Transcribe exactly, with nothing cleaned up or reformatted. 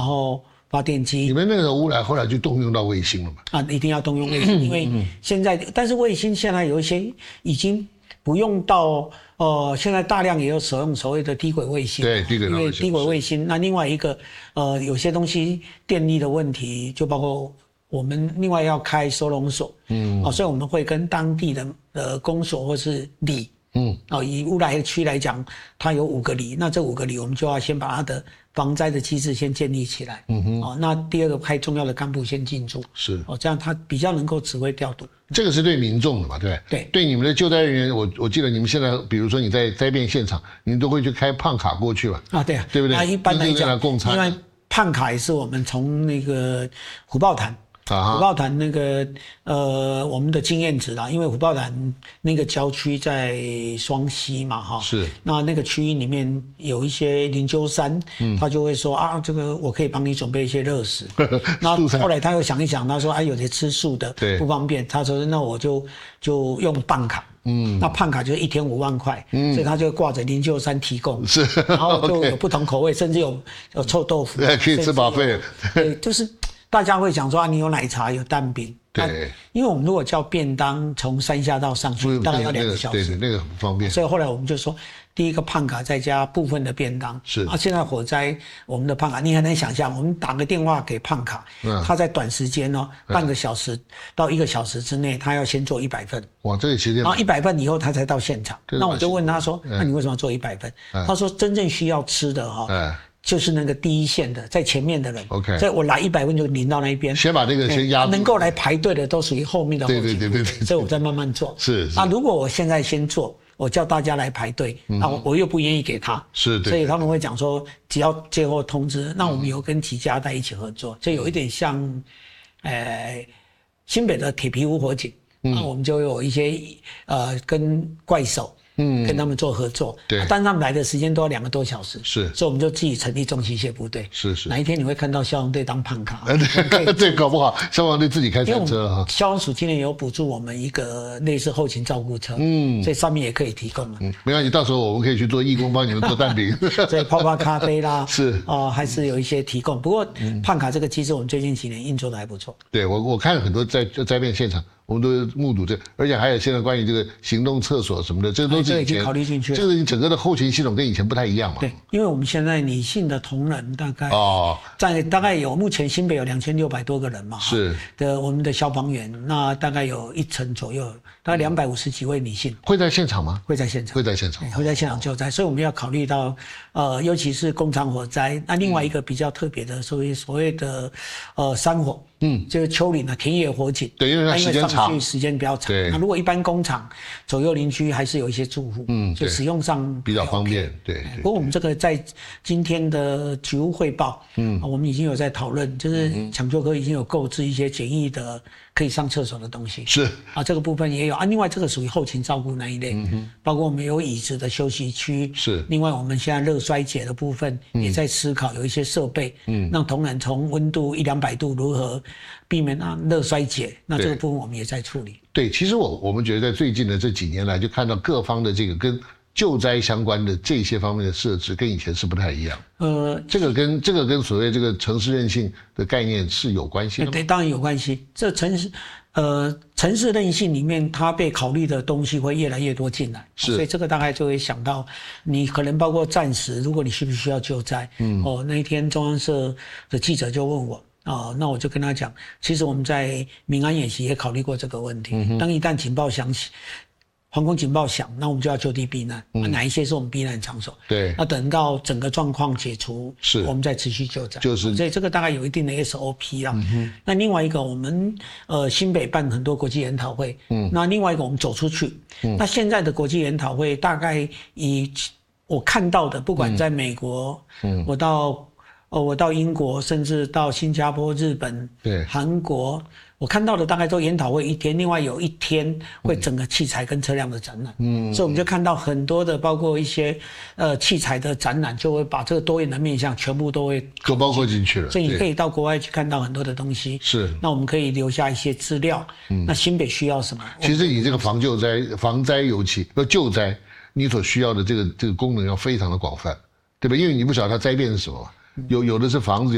后发电机。 你们那个污染后来就动用到卫星了嘛？ 啊，一定要动用卫星，因为现在，但是卫星现在有一些已经不用到，呃，现在大量也有使用所谓的低轨卫星。 对，低轨卫星。 因为低轨卫星，那另外一个，呃，有些东西电力的问题，就包括我们另外要开收容所，嗯，哦，所以我们会跟当地的呃公所或是里。嗯，哦，以乌来区来讲，它有五个里，那这五个里我们就要先把它的防灾的机制先建立起来。嗯哼，哦，那第二个派重要的干部先进驻， 是， 哦，这样他比较能够指挥调度。 这个是对民众的嘛，对不对？ 对， 对你们的救灾人员，我我记得你们现在，比如说你在灾变现场，你们都会去开胖卡过去吧？ 啊，对啊， 对不对？ 那一般来讲， 共餐， 因为胖卡也是我们从那个虎豹潭。虎豹潭那个呃，我们的经验值啦，因为虎豹潭那个郊区在双溪嘛，哈， 是， 那那个区域里面有一些灵鹫山，嗯，他就会说啊，这个我可以帮你准备一些热食。那后来他又想一想，他说啊，有些吃素的不方便，他说那我就就用棒卡。嗯，那胖卡就是一天五万块，嗯，所以他就挂着灵鹫山提供， 是， 然后就有不同口味，甚至有有臭豆腐， 对，可以吃饱费， 对，就是。大家会讲说啊，你有奶茶，有蛋饼， 对， 因为我们如果叫便当从山下到上去，大概要两个小时， 对对，那个很不方便。 所以后来我们就说，第一个胖卡再加部分的便当， 是啊，现在火灾我们的胖卡，你很难想象，我们打个电话给胖卡，嗯，他在短时间哦，半个小时到一个小时之内，他要先做一百份， 哇，这个时间， 然后一百份以后他才到现场。那我就问他说，那你为什么要做一百份？他说真正需要吃的哈。就是那个第一线的，在前面的人 ，OK， 所以我来一百份就领到那一边， 先把那个先压住， 能够来排队的都属于后面的后勤， 对对对对， 所以我再慢慢做。 是， 那如果我现在先做，我叫大家来排队，那我我又不愿意给他， 是， 所以他们会讲说，只要接获通知，那我们有跟几家在一起合作，就有一点像，呃，新北的铁皮屋火警，那我们就有一些呃跟怪手。嗯，跟他们做合作， 对， 但他们来的时间都要两个多小时， 是， 所以我们就自己成立重机械部队， 是是。 哪一天你会看到消防队当胖卡？ 对，搞不好消防队自己开餐车哈。 消防署今年有补助我们一个类似后勤照顾车，嗯，所以上面也可以提供了。 嗯，没关系，到时候我们可以去做义工，帮你们做蛋饼， 所以泡泡咖啡啦， 是哦、呃，还是有一些提供。不过胖卡这个机制，我们最近几年运作的还不错。 对我我看了很多灾灾变现场。我们都目睹这，而且还有现在关于这个行动厕所什么的，这都是以前考虑进去。 这个整个的后勤系统跟以前不太一样嘛。 对，因为我们现在女性的同仁大概哦， 在大概有目前新北有两千六百多个人嘛， 是的我们的消防员，那大概有一成左右，大概两百五十几位女性。 会在现场吗？ 会在现场， 会在现场， 会在现场救灾，所以我们要考虑到，呃，尤其是工厂火灾，那另外一个比较特别的，所谓所谓的，呃，山火。嗯，就是丘陵的田野火警， 对，因为它时间长， 时间比较长。那如果一般工厂左右邻居还是有一些住户，嗯，就使用上比较方便。对， 不过我们这个在今天的局务汇报，嗯，我们已经有在讨论，就是抢救科已经有购置一些简易的可以上厕所的东西， 是啊，这个部分也有啊。另外这个属于后勤照顾那一类，嗯，包括我们有椅子的休息区， 是。 另外我们现在热衰竭的部分也在思考有一些设备，嗯，让同仁从温度一两百度如何避免啊热衰竭，那这个部分我们也在处理。 对，其实我我们觉得在最近的这几年来，就看到各方的这个跟救灾相关的这些方面的设置，跟以前是不太一样。呃，这个跟这个跟所谓这个城市韧性的概念是有关系的吗？ 对，当然有关系。这城市呃城市韧性里面，它被考虑的东西会越来越多进来， 是， 所以这个大概就会想到，你可能包括暂时，如果你需不需要救灾，嗯，哦，那一天中央社的记者就问我。哦，那我就跟他讲，其实我们在民安演习也考虑过这个问题。嗯、当一旦警报响起，防空警报响，那我们就要就地避难。嗯、哪一些是我们避难场所？ 对。 那等到整个状况解除， 是， 我们再持续救灾。 就是， 所以这个大概有一定的 S O P 啦。嗯、那另外一个，我们呃新北办很多国际研讨会。嗯。那另外一个，我们走出去。嗯。那现在的国际研讨会，大概以我看到的，不管在美国，嗯，我到。哦，我到英国，甚至到新加坡、日本、 对韩国，我看到的大概都研讨会一天，另外有一天会整个器材跟车辆的展览，嗯，所以我们就看到很多的，包括一些呃器材的展览，就会把这个多元的面向全部都会都包括进去了。 所以你可以到国外去看到很多的东西， 是。 那我们可以留下一些资料，嗯，那新北需要什么？ 其实你这个防救灾、防灾尤其要救灾，你所需要的这个这个功能要非常的广泛，对吧？因为你不晓得它灾变是什么。有有的是房子。